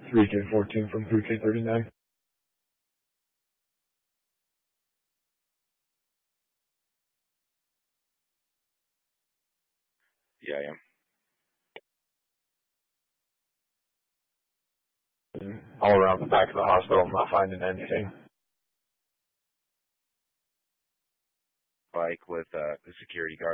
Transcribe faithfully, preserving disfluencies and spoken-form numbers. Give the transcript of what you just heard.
three K fourteen from three K thirty-nine. Yeah, I am. All around the back of the hospital, I'm not finding anything. Bike with uh, the security guard.